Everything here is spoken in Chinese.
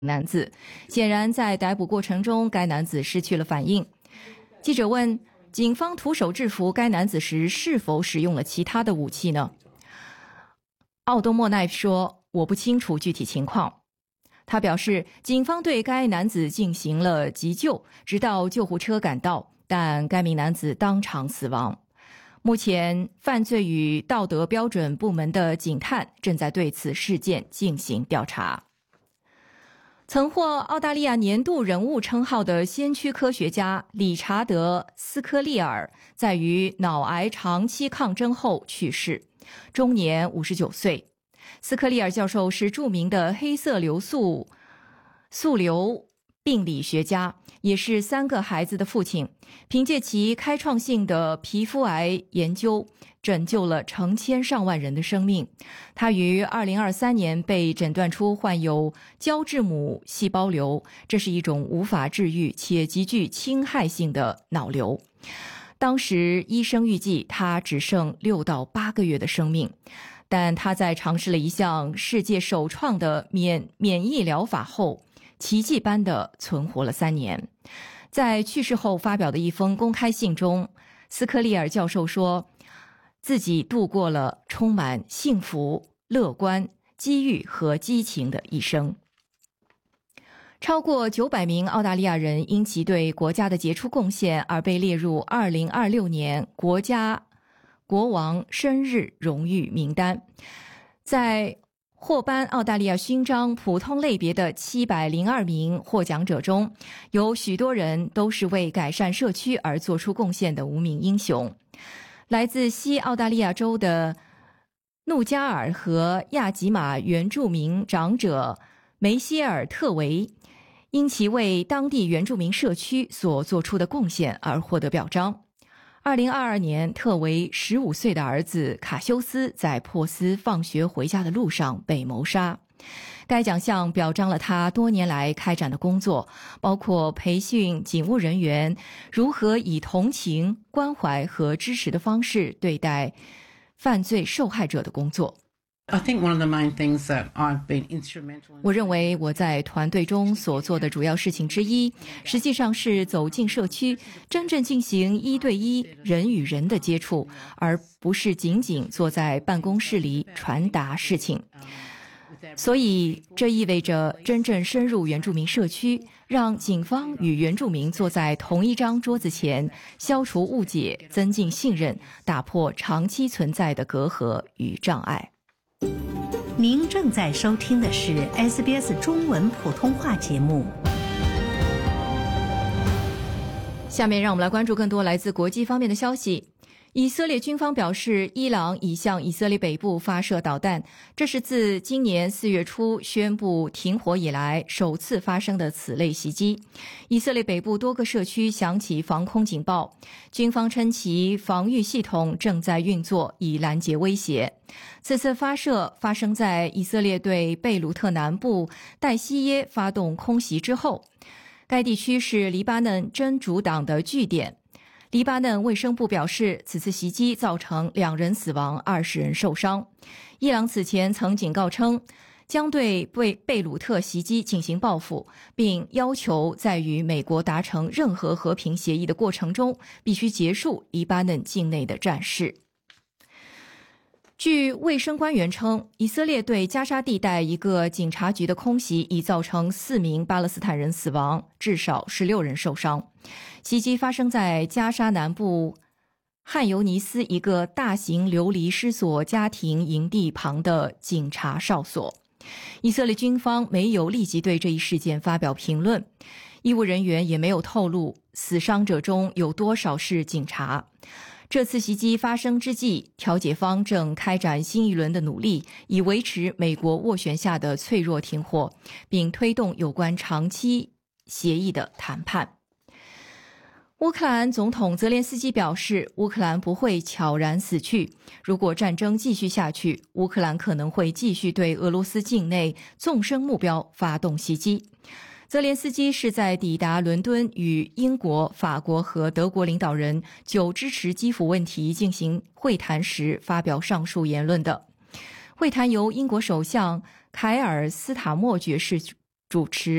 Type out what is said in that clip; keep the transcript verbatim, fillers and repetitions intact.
男子。显然，在逮捕过程中，该男子失去了反应。记者问，警方徒手制服该男子时是否使用了其他的武器呢？奥多莫奈说，我不清楚具体情况。他表示，警方对该男子进行了急救，直到救护车赶到，但该名男子当场死亡。目前，犯罪与道德标准部门的警探正在对此事件进行调查。曾获澳大利亚年度人物称号的先驱科学家理查德·斯科利尔在与脑癌长期抗争后去世，终年五十九岁。斯科利尔教授是著名的黑色瘤素素瘤病理学家，也是三个孩子的父亲。凭借其开创性的皮肤癌研究，拯救了成千上万人的生命。他于二零二三年被诊断出患有胶质母细胞瘤，这是一种无法治愈且极具侵害性的脑瘤。当时医生预计他只剩六到八个月的生命，但他在尝试了一项世界首创的免免疫疗法后，奇迹般地存活了三年。在去世后发表的一封公开信中，斯科利尔教授说，自己度过了充满幸福、乐观、机遇和激情的一生。超过九百名澳大利亚人因其对国家的杰出贡献而被列入二零二六年国家国王生日荣誉名单。在获颁澳大利亚勋章普通类别的七百零二名获奖者中，有许多人都是为改善社区而做出贡献的无名英雄。来自西澳大利亚州的努加尔和亚吉马原住民长者梅歇尔特维，因其为当地原住民社区所做出的贡献而获得表彰。二零二二年，特维十五岁的儿子卡修斯在珀斯放学回家的路上被谋杀。该奖项表彰了他多年来开展的工作，包括培训警务人员如何以同情、关怀和支持的方式对待犯罪受害者的工作。我认为我在团队中所做的主要事情之一，实际上是走进社区，真正进行一对一人与人的接触，而不是仅仅坐在办公室里传达事情。所以这意味着真正深入原住民社区，让警方与原住民坐在同一张桌子前，消除误解，增进信任，打破长期存在的隔阂与障碍。 您正在收听的是 S B S 中文普通话节目。 下面让我们来关注更多来自国际方面的消息。以色列军方表示，伊朗已向以色列北部发射导弹，这是自今年四月初宣布停火以来首次发生的此类袭击。以色列北部多个社区响起防空警报，军方称其防御系统正在运作，以拦截威胁。此次发射发生在以色列对贝鲁特南部戴西耶发动空袭之后，该地区是黎巴嫩真主党的据点。黎巴嫩卫生部表示，此次袭击造成两人死亡，二十人受伤。伊朗此前曾警告称，将对贝贝鲁特袭击进行报复，并要求在与美国达成任何和平协议的过程中，必须结束黎巴嫩境内的战事。据卫生官员称，以色列对加沙地带一个警察局的空袭已造成四名巴勒斯坦人死亡，至少十六人受伤。袭击发生在加沙南部汉尤尼斯一个大型流离失所家庭营地旁的警察哨所。以色列军方没有立即对这一事件发表评论，医务人员也没有透露死伤者中有多少是警察。这次袭击发生之际，调解方正开展新一轮的努力，以维持美国斡旋下的脆弱停火，并推动有关长期协议的谈判。乌克兰总统泽连斯基表示，乌克兰不会悄然死去，如果战争继续下去，乌克兰可能会继续对俄罗斯境内纵深目标发动袭击。泽连斯基是在抵达伦敦与英国、法国和德国领导人就支持基辅问题进行会谈时发表上述言论的。会谈由英国首相凯尔斯塔默爵士主持。